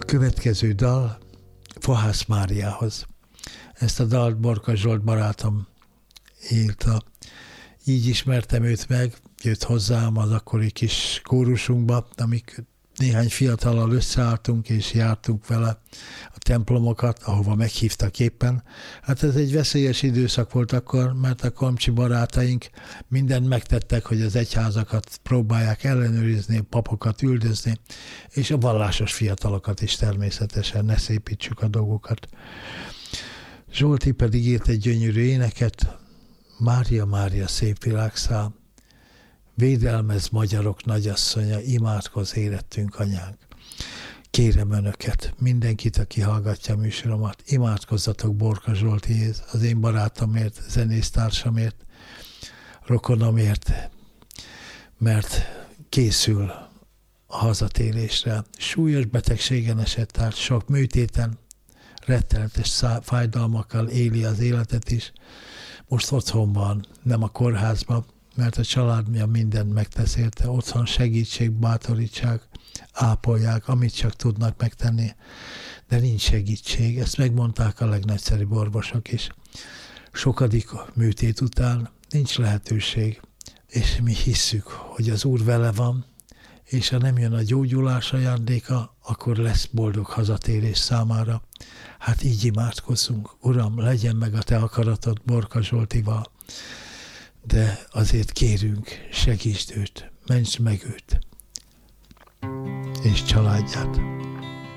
következő dal Fahász Máriához. Ezt a dalt Borka Zsolt barátom írta. Így ismertem őt meg, jött hozzám az akkori kis kórusunkba, amik néhány fiatallal összeálltunk, és jártunk vele a templomokat, ahova meghívtak éppen. Hát ez egy veszélyes időszak volt akkor, mert a komcsi barátaink mindent megtettek, hogy az egyházakat próbálják ellenőrizni, papokat üldözni, és a vallásos fiatalokat is természetesen, ne szépítsük a dolgokat. Zsolti pedig írt egy gyönyörű éneket, Mária, Mária, szép világszál, védelmez magyarok nagyasszonya, imádkozz érettünk anyánk. Kérem önöket, mindenkit, aki hallgatja a műsoromat, imádkozzatok Borka Zsoltiért, az én barátomért, zenésztársamért, rokonomért, mert készül a hazatérésre. Súlyos betegségen esett át, sok műtéten, rettenetes fájdalmakkal éli az életet is. Most otthon van, nem a kórházban, mert a családja mindent megtesz érte. Otthon segítség, bátorítság, ápolják, amit csak tudnak megtenni. De nincs segítség. Ezt megmondták a legnagyszerűbb orvosok is. Sokadik műtét után nincs lehetőség. És mi hisszük, hogy az Úr vele van, és ha nem jön a gyógyulás ajándéka, akkor lesz boldog hazatérés számára. Hát így imádkozzunk. Uram, legyen meg a te akaratod Borka Zsoltival, de azért kérünk, segítsd őt, mentsd meg őt és családját.